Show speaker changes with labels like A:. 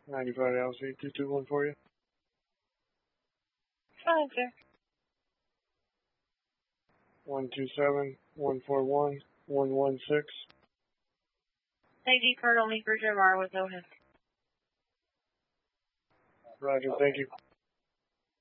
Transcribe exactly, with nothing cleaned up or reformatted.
A: ninety-five L C two two one for you.
B: Fine, sir.
A: one two seven, one four one, one one six.
B: Thank you, Colonel Meeker Jamar with O H I P.
A: Roger, thank you.